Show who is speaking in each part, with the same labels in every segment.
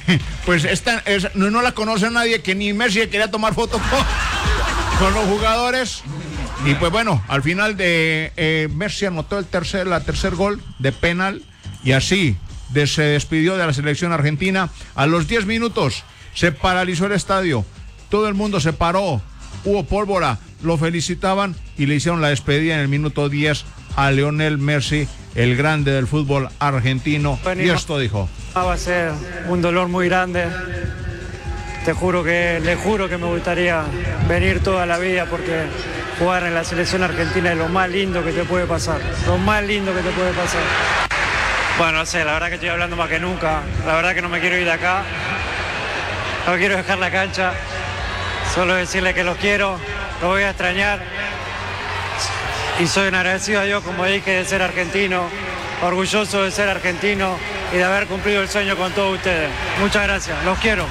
Speaker 1: pues no la conoce nadie, que ni Messi quería tomar fotos con los jugadores. Y pues bueno, al final Messi anotó el tercer gol de penal y así se despidió de la selección argentina. A los 10 minutos se paralizó el estadio, todo el mundo se paró, hubo pólvora, lo felicitaban y le hicieron la despedida en el minuto 10 a Lionel Messi, el grande del fútbol argentino. Y esto dijo:
Speaker 2: va a ser un dolor muy grande. Le juro que me gustaría venir toda la vida, porque jugar en la selección argentina es lo más lindo que te puede pasar. Lo más lindo que te puede pasar. Bueno, no sé, la verdad que estoy hablando más que nunca. La verdad que no me quiero ir de acá. No quiero dejar la cancha. Solo decirle que los quiero, los voy a extrañar. Y soy un agradecido a Dios, como dije, de ser argentino. Orgulloso de ser argentino y de haber cumplido el sueño con todos ustedes. Muchas gracias, los quiero.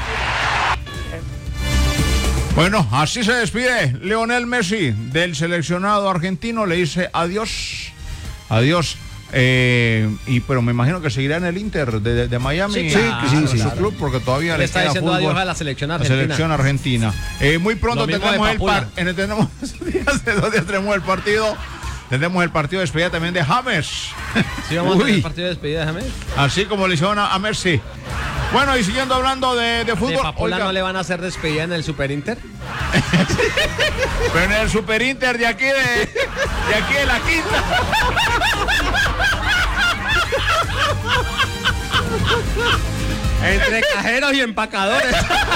Speaker 1: Bueno, así se despide Lionel Messi del seleccionado argentino. Le dice adiós. Pero me imagino que seguirá en el Inter de Miami.
Speaker 3: Sí,
Speaker 1: su club, porque todavía le
Speaker 3: está
Speaker 1: queda
Speaker 3: diciendo
Speaker 1: fútbol
Speaker 3: adiós a la selección argentina.
Speaker 1: Muy pronto tenemos tenemos el partido. Tendremos el partido de despedida también de James.
Speaker 3: Sí, vamos a tener el partido de despedida de James.
Speaker 1: Así como le hicieron a Messi. Bueno, y siguiendo hablando de fútbol.
Speaker 3: ¿De Papola no le van a hacer despedida en el Super Inter?
Speaker 1: Pero en el Super Inter de aquí de la quinta.
Speaker 3: Entre cajeros y empacadores.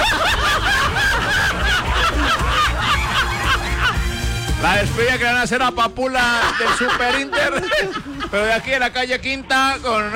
Speaker 1: La despedida que van a hacer a Papula del Super Inter, pero de aquí de la calle Quinta con...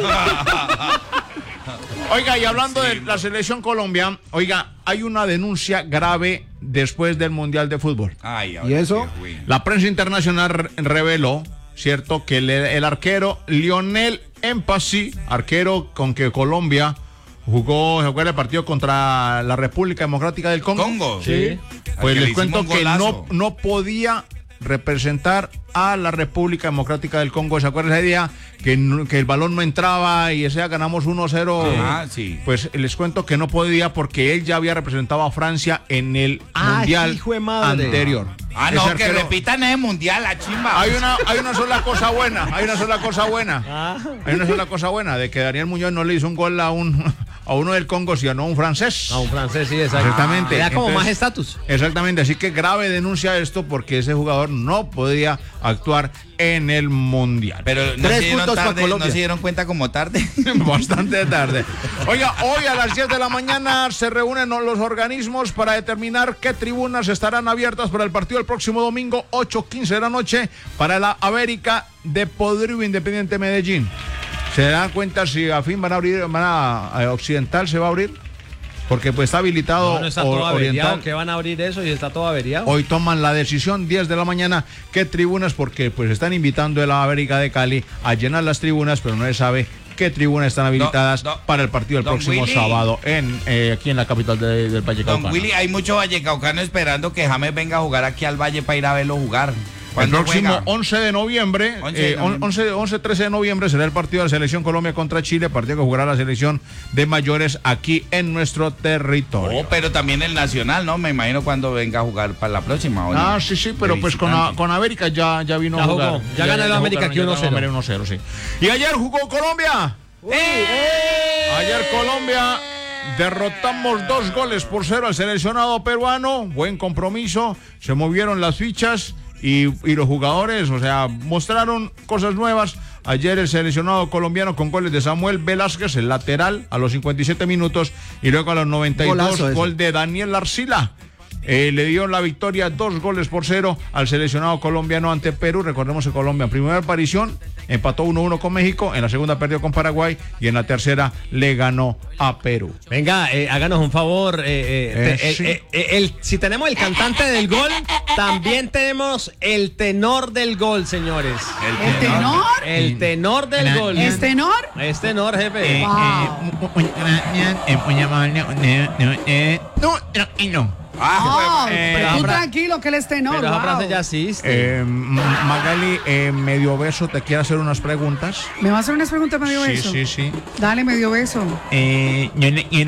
Speaker 1: Oiga, y hablando de la selección Colombia, hay una denuncia grave después del Mundial de Fútbol.
Speaker 4: ¿Y eso?
Speaker 1: La prensa internacional reveló, ¿cierto?, que el arquero Lionel Mpassi, arquero con que Colombia jugó el partido contra la República Democrática del Congo.
Speaker 4: Sí.
Speaker 1: Pues les cuento que no podía representar a la República Democrática del Congo. ¿Se acuerdan ese día que el balón no entraba y ese día ganamos 1-0?
Speaker 4: Sí.
Speaker 1: Pues les cuento que no podía porque él ya había representado a Francia en el Mundial anterior.
Speaker 4: Que repitan ese Mundial, la chimba.
Speaker 1: Hay una sola cosa buena. Hay una sola cosa buena de que Daniel Muñoz no le hizo un gol a uno del Congo, sino a un francés.
Speaker 3: A un francés, sí, exactamente. Le da como más estatus.
Speaker 1: Exactamente, así que grave denuncia esto porque ese jugador no podía actuar en el Mundial.
Speaker 4: Pero no se dieron cuenta como tarde.
Speaker 1: Bastante tarde. Oiga, hoy a las 10 de la mañana se reúnen los organismos para determinar qué tribunas estarán abiertas para el partido el próximo domingo, 8:15 de la noche, para la América de Podrido Independiente Medellín. ¿Se dan cuenta si a fin van a abrir, Occidental se va a abrir? Porque pues está habilitado.
Speaker 3: No está todo averiado, que van a abrir eso y está todo averiado.
Speaker 1: Hoy toman la decisión, 10 de la mañana, qué tribunas, porque pues están invitando a la América de Cali a llenar las tribunas, pero no se sabe qué tribunas están habilitadas para el partido el próximo sábado aquí en la capital del Valle Caucano.
Speaker 4: Don Willy, hay mucho vallecaucano esperando que James venga a jugar aquí al Valle para ir a verlo jugar.
Speaker 1: El próximo 11 de noviembre, 11-13 de noviembre será el partido de la Selección Colombia contra Chile, partido que jugará la selección de mayores aquí en nuestro territorio.
Speaker 4: Pero también el Nacional, ¿no? Me imagino cuando venga a jugar para la próxima. ¿O no?
Speaker 1: Sí, pero pues con América ya vino a jugar.
Speaker 3: Ya ganó el América aquí
Speaker 1: 1-0. Sí. Y ayer jugó Colombia. Ayer Colombia derrotamos 2-0 al seleccionado peruano. Buen compromiso, se movieron las fichas. Y los jugadores, mostraron cosas nuevas. Ayer el seleccionado colombiano con goles de Samuel Velázquez, el lateral, a los 57 minutos. Y luego a los 92, gol de Daniel Arcila. Le dio la victoria 2-0 al seleccionado colombiano ante Perú. Recordemos que Colombia en primera aparición empató 1-1 con México, en la segunda perdió con Paraguay y en la tercera le ganó a Perú.
Speaker 3: Venga, háganos un favor. Si tenemos el cantante del gol, también tenemos el tenor del gol, señores.
Speaker 5: ¿El tenor?
Speaker 3: El tenor del gol.
Speaker 5: ¿Es tenor?
Speaker 3: Es tenor, jefe.
Speaker 1: Muy amable. No.
Speaker 5: Pero tú tranquilo que él es tenor.
Speaker 3: Pero esa frase ya existe.
Speaker 1: Magali, medio beso, te quiero hacer unas preguntas.
Speaker 5: ¿Me vas a hacer unas preguntas medio beso?
Speaker 1: Sí.
Speaker 5: Dale, medio beso.